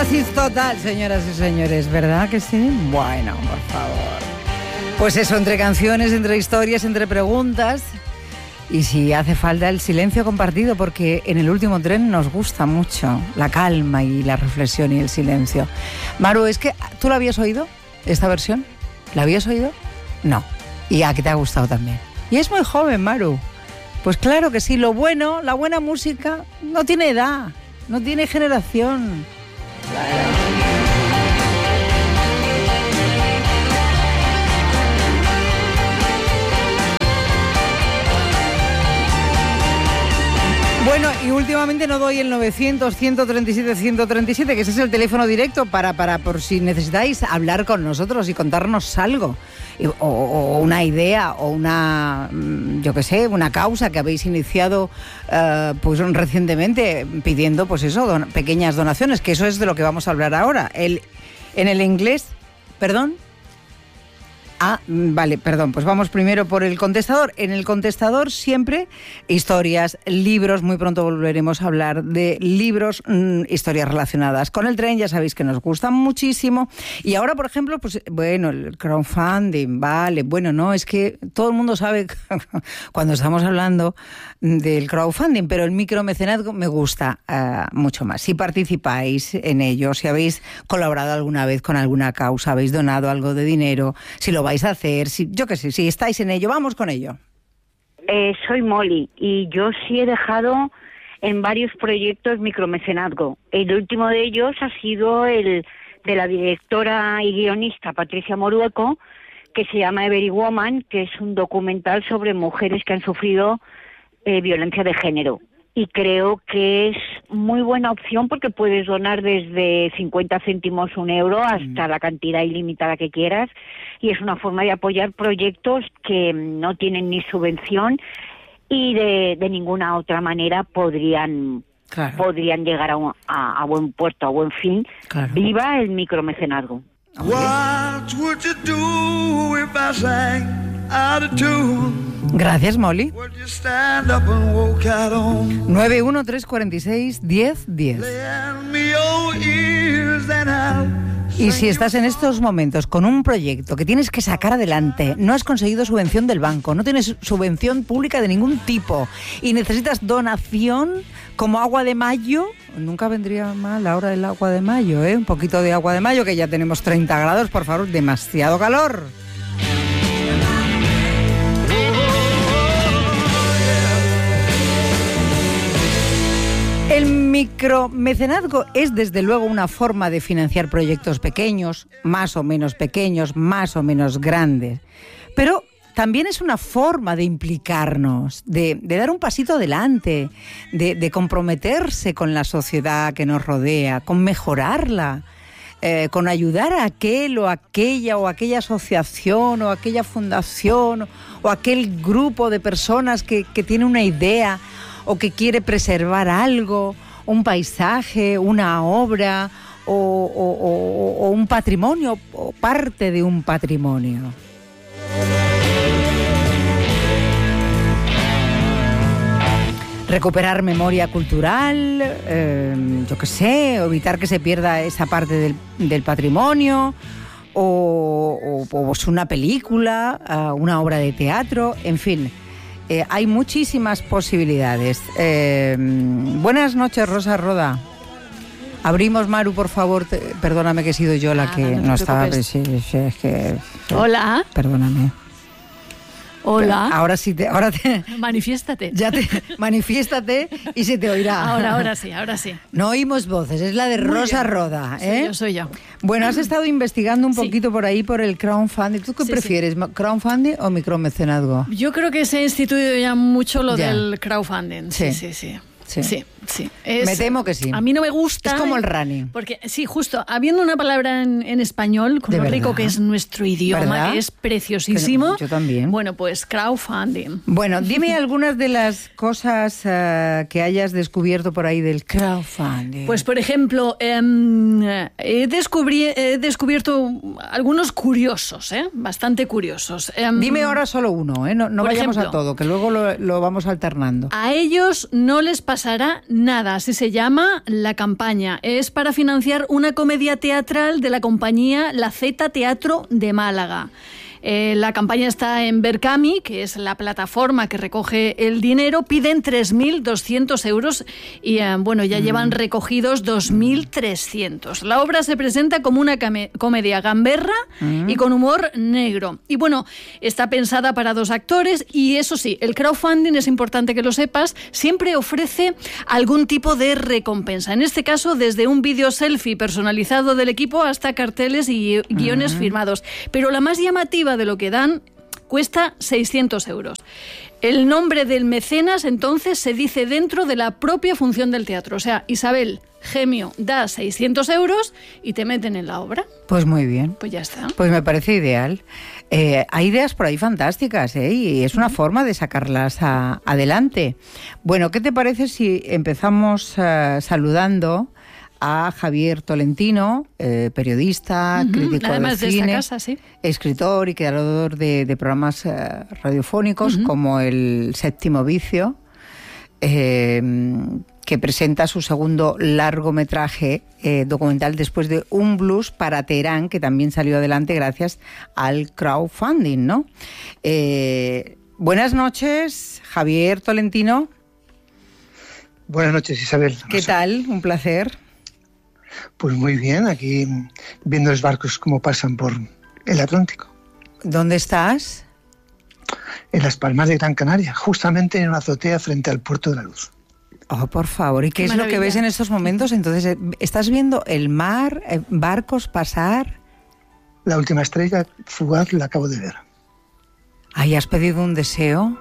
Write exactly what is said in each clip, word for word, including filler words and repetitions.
Éxtasis total, señoras y señores, ¿verdad que sí? Bueno, por favor. Pues eso, entre canciones, entre historias, entre preguntas. Y si hace falta el silencio compartido, porque en el último tren nos gusta mucho la calma y la reflexión y el silencio. Maru, es que ¿tú la habías oído, esta versión? ¿La habías oído? No. Y a que te ha gustado también. Y es muy joven, Maru. Pues claro que sí, lo bueno, la buena música no tiene edad, no tiene generación. Bueno, y últimamente no doy el novecientos, ciento treinta y siete, ciento treinta y siete, que ese es el teléfono directo para, para por si necesitáis hablar con nosotros y contarnos algo, o, o una idea, o una, yo qué sé, una causa que habéis iniciado uh, pues recientemente, pidiendo, pues eso, don, pequeñas donaciones, que eso es de lo que vamos a hablar ahora. El, en el inglés, perdón. Ah, vale, perdón, pues vamos primero por el contestador. En el contestador siempre historias, libros, muy pronto volveremos a hablar de libros, mmm, historias relacionadas con el tren, ya sabéis que nos gustan muchísimo. Y ahora, por ejemplo, pues bueno, el crowdfunding, vale, bueno, no, es que todo el mundo sabe cuando estamos hablando del crowdfunding, pero el micromecenazgo me gusta uh, mucho más. Si participáis en ello, si habéis colaborado alguna vez con alguna causa, habéis donado algo de dinero, si lo vais a hacer, si, yo qué sé, si estáis en ello, vamos con ello. Eh, soy Molly y yo sí he dejado en varios proyectos micromecenazgo. El último de ellos ha sido el de la directora y guionista Patricia Morueco, que se llama Every Woman, que es un documental sobre mujeres que han sufrido eh, violencia de género. Y creo que es muy buena opción porque puedes donar desde cincuenta céntimos, un euro, hasta mm. la cantidad ilimitada que quieras. Y es una forma de apoyar proyectos que no tienen ni subvención y de, de ninguna otra manera podrían, claro. podrían llegar a, un, a, a buen puerto, a buen fin. Claro. Viva el micromecenazgo. What would you do if I sang out of tune? Gracias, Molly. nueve uno tres cuatro seis, diez, diez. Y si estás en estos momentos con un proyecto que tienes que sacar adelante, no has conseguido subvención del banco, no tienes subvención pública de ningún tipo y necesitas donación como agua de mayo, nunca vendría mal la hora del agua de mayo, ¿eh? Un poquito de agua de mayo, que ya tenemos treinta grados, por favor, demasiado calor. El micromecenazgo es desde luego una forma de financiar proyectos pequeños, más o menos pequeños, más o menos grandes, pero también es una forma de implicarnos, de, de dar un pasito adelante, de, de comprometerse con la sociedad que nos rodea, con mejorarla, eh, con ayudar a aquel o aquella o aquella asociación o aquella fundación o aquel grupo de personas que, que tiene una idea o que quiere preservar algo, un paisaje, una obra o, o, o, o un patrimonio o parte de un patrimonio. Recuperar memoria cultural, eh, yo qué sé, evitar que se pierda esa parte del, del patrimonio, o, o, o una película, una obra de teatro, en fin. Eh, hay muchísimas posibilidades. Eh, buenas noches, Rosa Roda. Abrimos, Maru, por favor. Te, perdóname que he sido yo la ah, que no, no estaba... Sí, sí, es que, Hola. Perdóname. Hola. Ahora sí te... Ahora te manifiéstate. Ya te... Manifiéstate y se te oirá. Ahora, ahora sí, ahora sí. No oímos voces, es la de Muy Rosa bien. Roda. ¿eh? Soy yo, soy yo. Bueno, has estado investigando un poquito sí. por ahí por el crowdfunding. ¿Tú qué sí, prefieres, sí. crowdfunding o micromecenazgo? Yo creo que se ha instituido ya mucho lo ya. del crowdfunding. Sí, sí, sí. sí. Sí, sí. sí. Es, me temo que sí. A mí no me gusta. Es como el running. Porque, sí, justo, habiendo una palabra en, en español, con lo verdad? rico que es nuestro idioma, ¿verdad? Que es preciosísimo. Pero yo también. Bueno, pues crowdfunding. Bueno, dime algunas de las cosas uh, que hayas descubierto por ahí del crowdfunding. Pues, por ejemplo, eh, he, descubri- he descubierto algunos curiosos, ¿eh? Bastante curiosos. Eh, dime ahora solo uno, ¿eh? No, no vayamos ejemplo, a todo, que luego lo, lo vamos alternando. A ellos no les pasa pasará nada, así se llama la campaña. Es para financiar una comedia teatral de la compañía La Z Teatro de Málaga. Eh, la campaña está en Berkami, que es la plataforma que recoge el dinero. Piden tres mil doscientos euros y eh, bueno, ya mm. llevan recogidos dos mil trescientos. La obra se presenta como una came- comedia gamberra mm. y con humor negro. Y bueno, está pensada para dos actores y eso sí, el crowdfunding, es importante que lo sepas, siempre ofrece algún tipo de recompensa. En este caso, desde un vídeo selfie personalizado del equipo hasta carteles y guiones mm. firmados. Pero la más llamativa de lo que dan cuesta seiscientos euros. El nombre del mecenas entonces se dice dentro de la propia función del teatro. O sea, Isabel Gemio da seiscientos euros y te meten en la obra. Pues muy bien. Pues ya está. Pues me parece ideal. Eh, hay ideas por ahí fantásticas, ¿eh? Y es una forma de sacarlas a, adelante. Bueno, ¿qué te parece si empezamos uh, saludando a Javier Tolentino, eh, periodista, uh-huh. crítico Además de, de cine, esta casa, sí. escritor y creador de, de programas eh, radiofónicos uh-huh. como El Séptimo Vicio, eh, que presenta su segundo largometraje eh, documental después de Un blues para Teherán, que también salió adelante gracias al crowdfunding, ¿no? Eh, buenas noches, Javier Tolentino. Buenas noches, Isabel. ¿Qué tal? Un placer. Pues muy bien, aquí viendo los barcos cómo pasan por el Atlántico. ¿Dónde estás? En Las Palmas de Gran Canaria, justamente en una azotea frente al Puerto de la Luz. Oh, por favor, ¿y qué, qué es maravilla. Lo que ves en estos momentos? Entonces, ¿estás viendo el mar, barcos pasar? La última estrella fugaz la acabo de ver. ¿Ahí has pedido un deseo?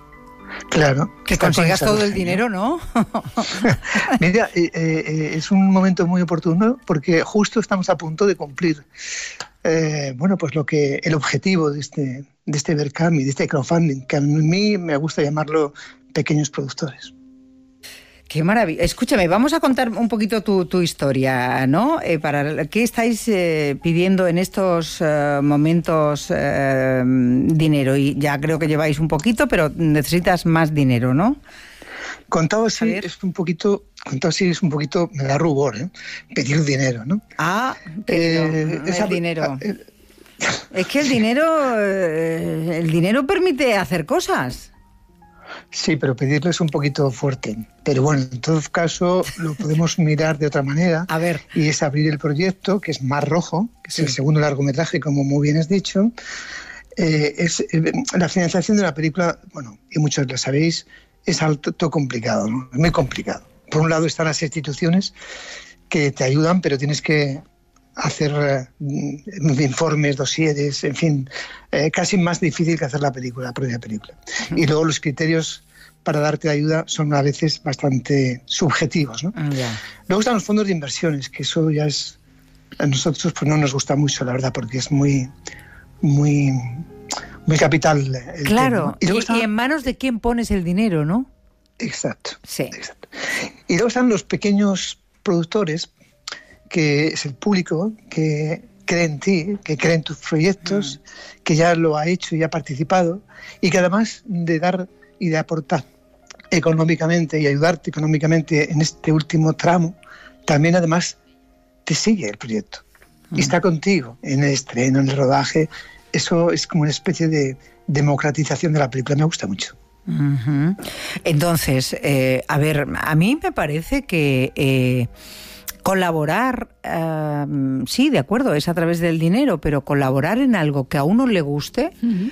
Claro. Que consigas todo el dinero, ¿no? Mira, eh, eh, es un momento muy oportuno porque justo estamos a punto de cumplir eh, bueno, pues lo que el objetivo de este, de este Berkami, de este crowdfunding, que a mí me gusta llamarlo pequeños productores. Qué maravilla. Escúchame, vamos a contar un poquito tu, tu historia, ¿no? Eh, para ¿Qué estáis eh, pidiendo en estos eh, momentos eh, dinero? Y ya creo que lleváis un poquito, pero necesitas más dinero, ¿no? Contado así es un poquito, contado así es un poquito, me da rubor, ¿eh? Pedir dinero, ¿no? Ah, eh, esa, el dinero. Eh, es que el dinero, eh, el dinero permite hacer cosas. Sí, pero pedirle es un poquito fuerte. Pero bueno, en todo caso lo podemos mirar de otra manera. A ver. Y es abrir el proyecto, que es Mar Rojo, que es sí. el segundo largometraje, como muy bien has dicho. Eh, es eh, la financiación de la película, bueno, y muchos lo sabéis, es alto complicado, ¿no? Es muy complicado. Por un lado están las instituciones que te ayudan, pero tienes que hacer uh, informes, dosieres, en fin, eh, casi más difícil que hacer la película, la propia película. Uh-huh. Y luego los criterios para darte ayuda son a veces bastante subjetivos, ¿no? Uh, yeah. Luego están los fondos de inversiones, que eso ya es, a nosotros pues no nos gusta mucho, la verdad, porque es muy, muy, muy capital el claro, tema, ¿no? Y, y, está... y en manos de quién pones el dinero, ¿no? Exacto. Sí. Exacto. Y luego están los pequeños productores, que es el público que cree en ti, que cree en tus proyectos, mm. que ya lo ha hecho y ha participado, y que además de dar y de aportar económicamente y ayudarte económicamente en este último tramo, también además te sigue el proyecto mm. y está contigo en el estreno, en el rodaje. Eso es como una especie de democratización de la película, me gusta mucho. Uh-huh. Entonces, eh, a ver, a mí me parece que eh, colaborar, uh, sí, de acuerdo, es a través del dinero, pero colaborar en algo que a uno le guste, uh-huh.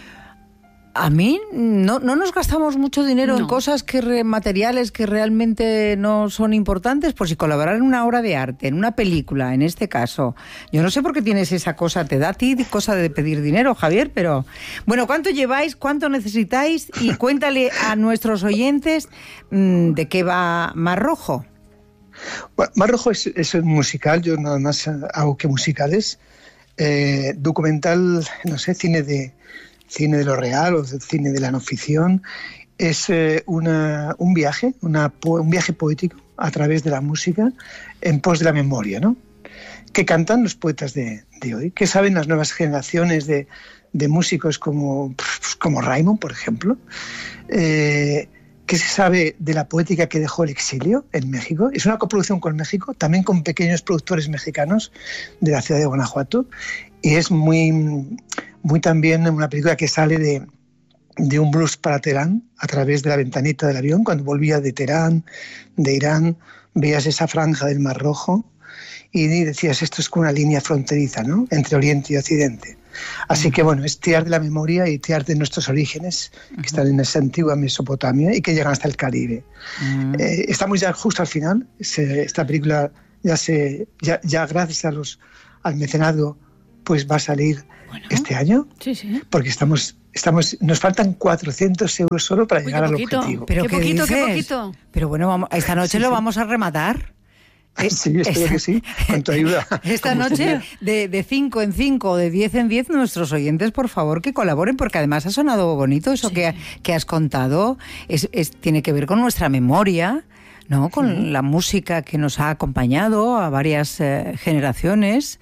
a mí no, no nos gastamos mucho dinero no. en cosas que re, materiales que realmente no son importantes, por si colaborar en una obra de arte, en una película, en este caso. Yo no sé por qué tienes esa cosa, te da a ti cosa de pedir dinero, Javier, pero bueno, ¿cuánto lleváis? ¿Cuánto necesitáis? Y cuéntale a nuestros oyentes mmm, de qué va Mar Rojo. Bueno, Mar Rojo es, es un musical, yo nada más hago que musicales, eh, documental, no sé, cine de cine de lo real o cine de la no ficción. Es eh, una, un viaje, una, un viaje poético a través de la música en pos de la memoria, ¿no? Que cantan los poetas de, de hoy, que saben las nuevas generaciones de, de músicos como, como Raimon, por ejemplo, eh, ¿Qué se sabe de la poética que dejó el exilio en México? Es una coproducción con México, también con pequeños productores mexicanos de la ciudad de Guanajuato, y es muy, muy también una película que sale de, de un blues para Teherán a través de la ventanita del avión. Cuando volvía de Teherán, de Irán, veías esa franja del Mar Rojo y decías, esto es como una línea fronteriza, ¿no?, entre Oriente y Occidente. Así que bueno, es tirar de la memoria y tirar de nuestros orígenes, que uh-huh. están en esa antigua Mesopotamia y que llegan hasta el Caribe. Uh-huh. Eh, estamos ya justo al final. Se, esta película ya, se, ya, ya gracias a los, al mecenazgo, pues va a salir bueno. este año. Sí, sí. Porque estamos... Estamos, nos faltan cuatrocientos euros solo para Uy, llegar al objetivo. Pero qué ¿qué poquito, dices? qué poquito. Pero bueno, vamos, esta noche sí, lo sí. vamos a rematar. Sí, espero que sí, con tu ayuda. Esta noche, de, de cinco en cinco o de diez en diez, nuestros oyentes, por favor, que colaboren, porque además ha sonado bonito eso sí. que, que has contado. Es, es, tiene que ver con nuestra memoria, ¿no? Con sí. la música que nos ha acompañado a varias eh, generaciones.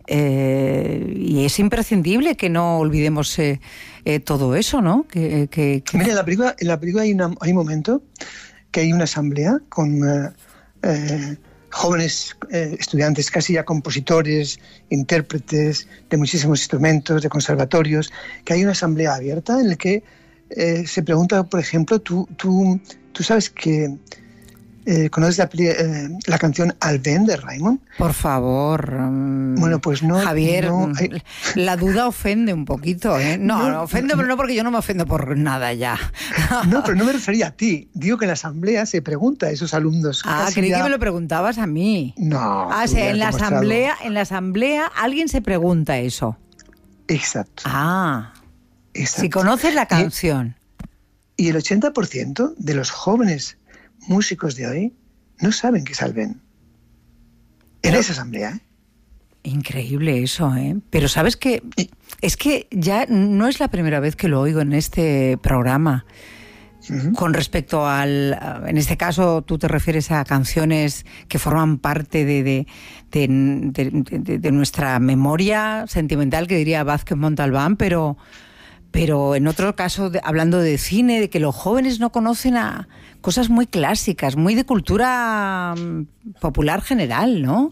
Eh, y es imprescindible que no olvidemos eh, eh, todo eso, ¿no? Que, que, que... Mira, en la película, en la película hay, una, hay un momento que hay una asamblea con... Eh, eh, jóvenes eh, estudiantes, casi ya compositores, intérpretes de muchísimos instrumentos, de conservatorios, que hay una asamblea abierta en la que eh, se pregunta, por ejemplo, tú, tú, tú sabes que eh, conoces la, eh, la canción Alben de Raymond. Por favor. Um, bueno, pues no. Javier, no, hay... la duda ofende un poquito, ¿eh? No, no, no ofende, no, pero no porque yo no me ofendo por nada ya. No, pero no me refería a ti. Digo que en la asamblea se pregunta a esos alumnos. Ah, creí ya... que me lo preguntabas a mí. No. Ah, o sea, en la demostrado. asamblea, en la asamblea alguien se pregunta eso. Exacto. Ah. Exacto. Si conoces la canción. Y, y el ochenta por ciento de los jóvenes músicos de hoy no saben que es Alben. En Pero, esa asamblea, ¿eh? Increíble eso, ¿eh? Pero sabes que es que ya no es la primera vez que lo oigo en este programa. Uh-huh. Con respecto al... En este caso, tú te refieres a canciones que forman parte de, de, de, de, de, de nuestra memoria sentimental, que diría Vázquez Montalbán, pero... Pero en otro caso, de, hablando de cine, de que los jóvenes no conocen a cosas muy clásicas, muy de cultura um, popular general, ¿no?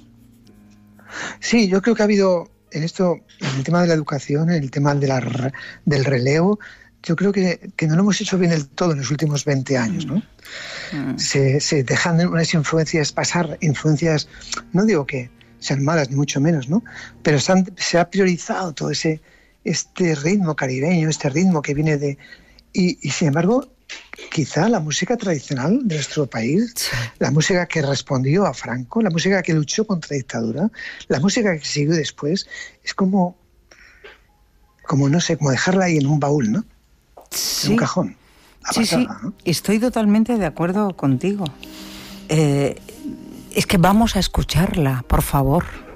Sí, yo creo que ha habido en esto, en el tema de la educación, en el tema de la, del relevo, yo creo que, que no lo hemos hecho bien del todo en los últimos veinte años, ¿no? Mm. Se, se dejan unas influencias pasar, influencias, no digo que sean malas, ni mucho menos, ¿no? Pero se, han, se ha priorizado todo ese... este ritmo caribeño, este ritmo que viene de... Y, y sin embargo, quizá la música tradicional de nuestro país, sí. la música que respondió a Franco, la música que luchó contra la dictadura, la música que siguió después, es como, como no sé, como dejarla ahí en un baúl, ¿no? Sí. En un cajón. Sí, sí, ¿no? Estoy totalmente de acuerdo contigo. Eh, es que vamos a escucharla, por favor.